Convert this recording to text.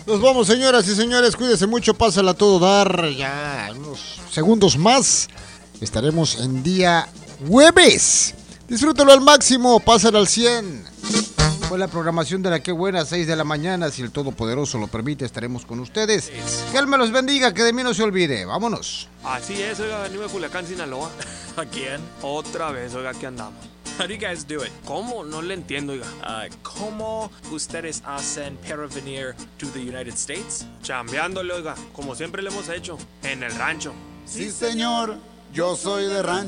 Nos vamos, señoras y señores, cuídense mucho, pásala a todo dar. Ya en unos segundos más estaremos en día jueves. Disfrútalo al máximo, pásala al 100. Fue la programación de la que buena, 6 de la mañana. Si el Todopoderoso lo permite, estaremos con ustedes. Que Él me los bendiga, que de mí no se olvide. Vámonos. Así es, oiga, venimos de Culiacán, Sinaloa. Again? Otra vez, oiga, aquí andamos. How do you guys do it? ¿Cómo? No le entiendo, oiga. ¿Cómo ustedes hacen para venir to the United States? Chambeándole, oiga, como siempre le hemos hecho, en el rancho. Sí, señor, yo soy de rancho.